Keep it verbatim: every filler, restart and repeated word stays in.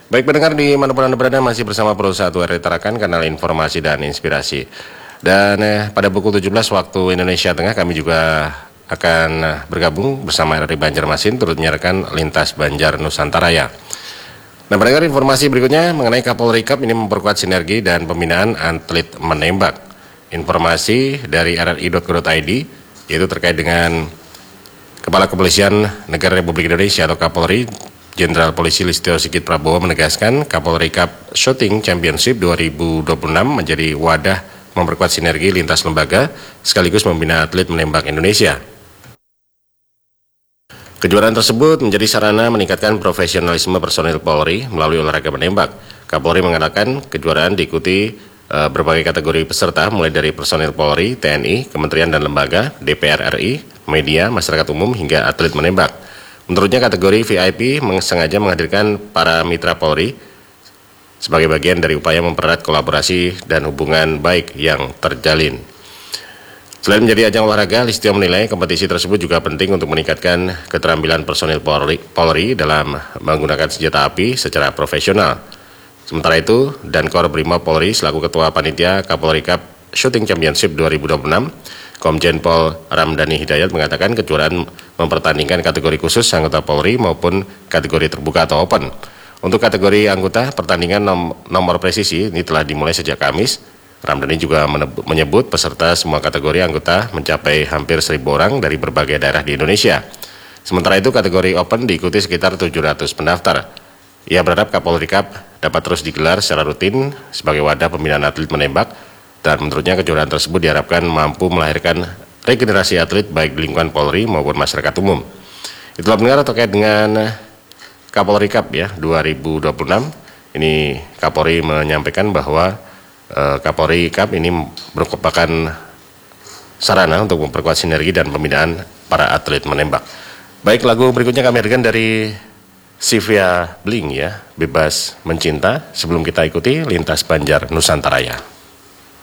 Baik pendengar di manapun Anda berada, masih bersama Pro satu R R Tarakan, kanal informasi dan inspirasi. Dan eh, pada pukul tujuh belas waktu Indonesia Tengah kami juga akan bergabung bersama R R I Banjarmasin turut menyiarkan Lintas Banjar Nusantaraya. Nah, pendengar, informasi berikutnya mengenai Kapolri Cup ini memperkuat sinergi dan pembinaan atlet menembak. Informasi dari R R I dot co dot I D yaitu terkait dengan Kepala Kepolisian Negara Republik Indonesia atau Kapolri Jenderal Polisi Listio Sigit Prabowo menegaskan Kapolri Cup Shooting Championship dua ribu dua puluh enam menjadi wadah memperkuat sinergi lintas lembaga sekaligus membina atlet menembak Indonesia. Kejuaraan tersebut menjadi sarana meningkatkan profesionalisme personil Polri melalui olahraga menembak. Kapolri mengatakan kejuaraan diikuti e, berbagai kategori peserta mulai dari personil Polri, T N I, Kementerian dan Lembaga, D P R R I, media, masyarakat umum hingga atlet menembak. Menurutnya kategori V I P sengaja menghadirkan para mitra Polri sebagai bagian dari upaya mempererat kolaborasi dan hubungan baik yang terjalin. Selain menjadi ajang olahraga, Listio menilai kompetisi tersebut juga penting untuk meningkatkan keterampilan personil Polri, Polri dalam menggunakan senjata api secara profesional. Sementara itu, Dankor Brimob Polri selaku Ketua Panitia Kapolri Cup Shooting Championship dua ribu dua puluh enam, Komjen Pol Ramdhani Hidayat mengatakan kejuaraan mempertandingkan kategori khusus anggota Polri maupun kategori terbuka atau open. Untuk kategori anggota, pertandingan nom nomor presisi ini telah dimulai sejak Kamis. Ramdhani juga menyebut peserta semua kategori anggota mencapai hampir seribu orang dari berbagai daerah di Indonesia. Sementara itu kategori open diikuti sekitar tujuh ratus pendaftar. Ia berharap Kapolri Cup dapat terus digelar secara rutin sebagai wadah pembinaan atlet menembak. Dan menurutnya kejuaraan tersebut diharapkan mampu melahirkan regenerasi atlet baik di lingkungan Polri maupun masyarakat umum. Itulah pendengar terkait dengan Kapolri Cup ya dua ribu dua puluh enam. Ini Kapolri menyampaikan bahwa eh, Kapolri Cup ini merupakan sarana untuk memperkuat sinergi dan pembinaan para atlet menembak. Baik, lagu berikutnya kami hadirkan dari Sylvia Bling ya, Bebas Mencinta, sebelum kita ikuti Lintas Banjar Nusantaraya.